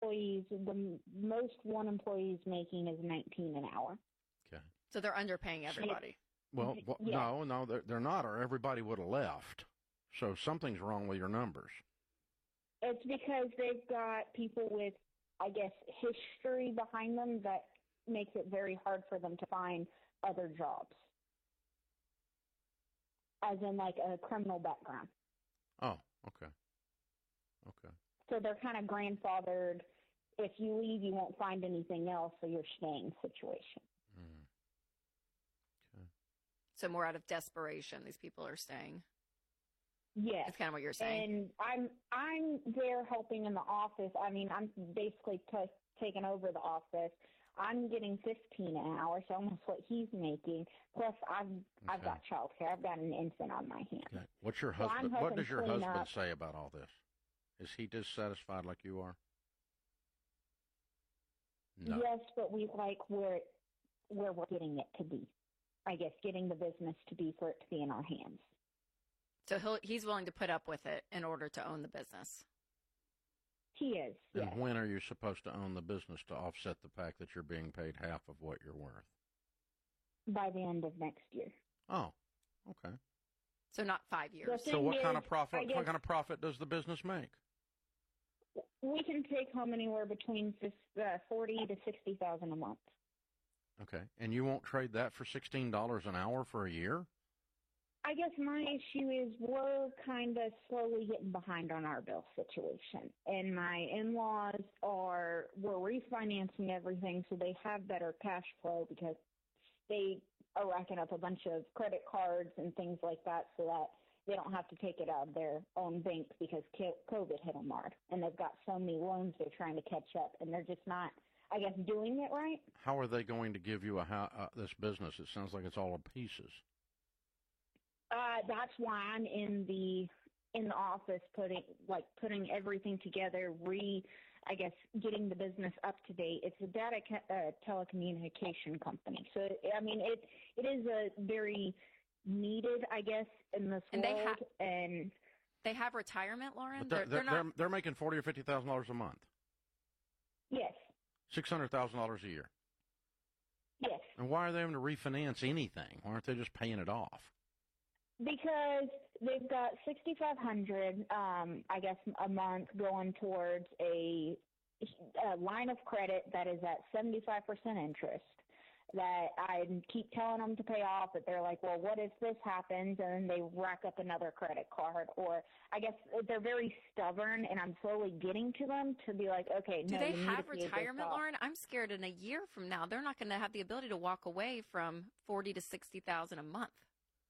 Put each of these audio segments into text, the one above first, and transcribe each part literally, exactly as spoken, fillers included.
employees, the most one employee is making is nineteen an hour. Okay. So they're underpaying everybody. Well, well yeah. no, no, they're, they're not, or everybody would have left. So something's wrong with your numbers. It's because they've got people with, I guess, history behind them that makes it very hard for them to find other jobs. As in, like, a criminal background. Oh, okay. Okay. So they're kind of grandfathered. If you leave, you won't find anything else, so you're staying situation. Mm. Okay. So more out of desperation, these people are staying. Yes. That's kind of what you're saying. And I'm I'm there helping in the office. I mean, I'm basically t- taking over the office. I'm getting fifteen an hour, so almost what he's making. Plus, I've okay. I've got childcare. I've got an infant on my hands. Okay. What's your so husband? What does your husband up. say about all this? Is he dissatisfied like you are? No. Yes, but we like where it, where we're getting it to be. I guess getting the business to be for it to be in our hands. So he'll, he's willing to put up with it in order to own the business. He is, And yes. when are you supposed to own the business to offset the fact that you're being paid half of what you're worth? By the end of next year. Oh, okay. So not five years. So what is, kind of profit? guess, What kind of profit does the business make? We can take home anywhere between uh, forty to sixty thousand a month. Okay, and you won't trade that for sixteen dollars an hour for a year? I guess my issue is we're kind of slowly getting behind on our bill situation. And my in-laws are, we're refinancing everything so they have better cash flow because they are racking up a bunch of credit cards and things like that so that they don't have to take it out of their own bank because COVID hit them hard. And they've got so many loans they're trying to catch up, and they're just not, I guess, doing it right. How are they going to give you a uh, this business? It sounds like it's all in pieces. Uh, that's why I'm in the in the office putting like putting everything together, re I guess getting the business up to date. It's a data ca- uh, telecommunication company, so I mean it it is a very needed, I guess, in this and world. They ha- and they have retirement, Lauren. But they're, they're, they're, they're, they're, they're making forty or fifty thousand dollars a month. Yes. Six hundred thousand dollars a year. Yes. And why are they having to refinance anything? Why aren't they just paying it off? Because they've got sixty-five hundred, um, I guess, a month going towards a, a line of credit that is at seventy-five percent interest that I keep telling them to pay off, but they're like, well, what if this happens? And then they rack up another credit card. Or I guess they're very stubborn, and I'm slowly getting to them to be like, okay, do no, they you have need to pay retirement, this off. Lauren? I'm scared in a year from now they're not going to have the ability to walk away from forty to sixty thousand a month.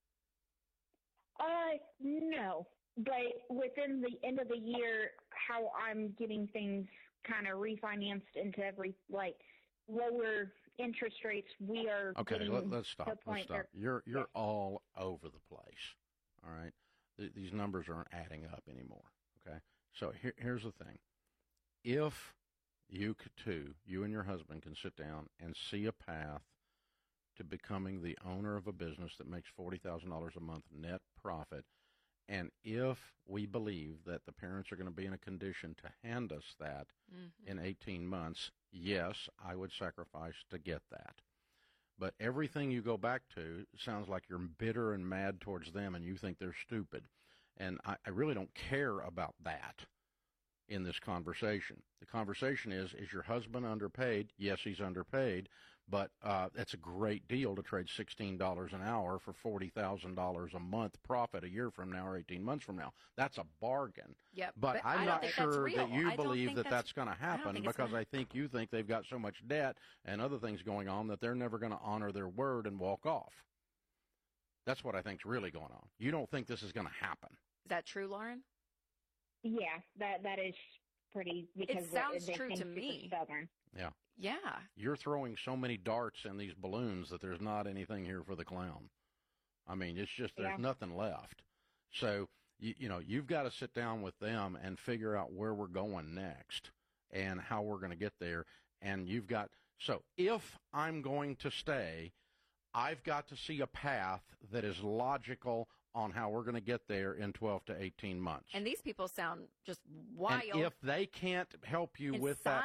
Uh, no. But within the end of the year, how I'm getting things kind of refinanced into every, like, lower interest rates, we are Okay, getting let, let's to stop. the Let's point stop. where- You're you're Yeah. all over the place. All right, Th- these numbers aren't adding up anymore. Okay, so here, here's the thing: if you could too, you and your husband can sit down and see a path to becoming the owner of a business that makes forty thousand dollars a month net profit. And if we believe that the parents are going to be in a condition to hand us that mm-hmm. in eighteen months, yes, I would sacrifice to get that. But everything you go back to sounds like you're bitter and mad towards them and you think they're stupid. And I, I really don't care about that in this conversation. The conversation is, is your husband underpaid? Yes, he's underpaid, but uh, that's a great deal to trade sixteen dollars an hour for forty thousand dollars a month profit a year from now or eighteen months from now. That's a bargain. Yep, but, but I'm I don't not think that's sure real. that you I don't believe think that that's- that's going to I don't happen think it's because gonna- I think you think they've got so much debt and other things going on that they're never going to honor their word and walk off. That's what I think's really going on. You don't think this is going to happen. Is that true, Lauren? Yeah, that that is pretty, because It sounds they true seem to super me. stubborn. Yeah. Yeah. You're throwing so many darts in these balloons that there's not anything here for the clown. I mean, it's just there's Yeah. nothing left. So, you, you know, you've got to sit down with them and figure out where we're going next and how we're going to get there. And you've got, so if I'm going to stay, I've got to see a path that is logical on how we're going to get there in twelve to eighteen months. And these people sound just wild. And if they can't help you with that